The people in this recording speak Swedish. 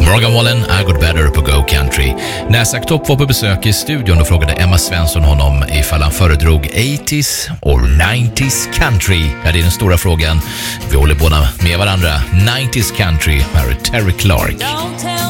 Morgan Wallen, I Got Better på Go Country. När Zack Top var på besök i studion, då frågade Emma Svensson honom ifall han föredrog 80s or 90s country. Ja, det är den stora frågan. Vi håller båda med varandra. 90s country, här är Terry Clark.